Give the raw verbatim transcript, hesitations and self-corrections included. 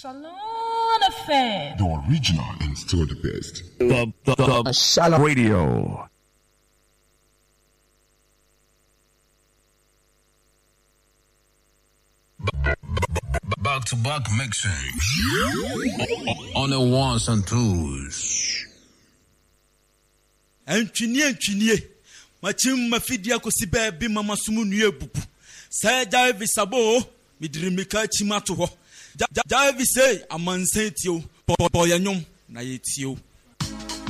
Shalom F M. The original and still the best. The, the, the Shalom Radio. Back to back mixing on the ones and twos. Entwini entwini machim mafidia kosibe bi mama sumu nue bubu say David Sabo midrimika chimato ho David say amansen tio boyanyom na yetio